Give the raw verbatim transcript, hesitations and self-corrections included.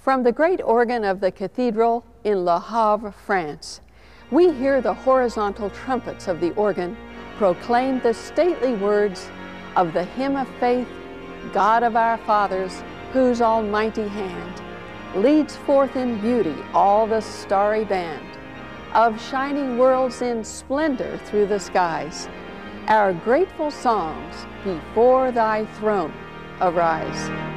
From the great organ of the cathedral in Le Havre, France, we hear the horizontal trumpets of the organ proclaim the stately words of the hymn of faith, God of our fathers, whose almighty hand leads forth in beauty all the starry band of shining worlds in splendor through the skies. Our grateful songs before thy throne arise.